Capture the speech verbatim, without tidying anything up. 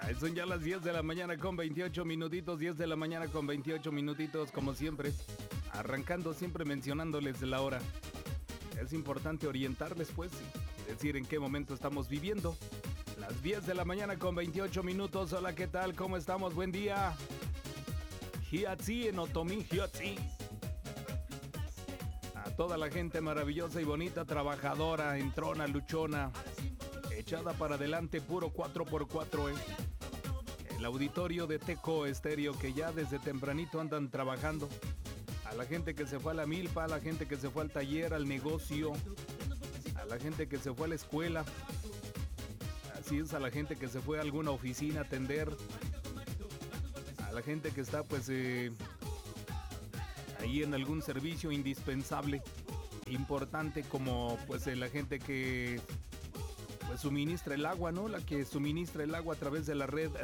Ay, son ya las diez de la mañana con veintiocho minutitos, diez de la mañana con veintiocho minutitos, como siempre. Arrancando siempre mencionándoles la hora. Es importante orientarles, pues, y decir en qué momento estamos viviendo. Las diez de la mañana con veintiocho minutos. Hola, ¿qué tal? ¿Cómo estamos? Buen día. Hiatzi en Otomí, Hiatzi. A toda la gente maravillosa y bonita, trabajadora, entrona, luchona, echada para adelante, puro cuatro por cuatro, eh. El auditorio de Teco Estéreo, que ya desde tempranito andan trabajando. A la gente que se fue a la milpa, a la gente que se fue al taller, al negocio, a la gente que se fue a la escuela. Así es, a la gente que se fue a alguna oficina a atender. A la gente que está, pues, eh, ahí en algún servicio indispensable, importante, como, pues, eh, la gente que, pues, suministra el agua, ¿no? La que suministra el agua a través de la red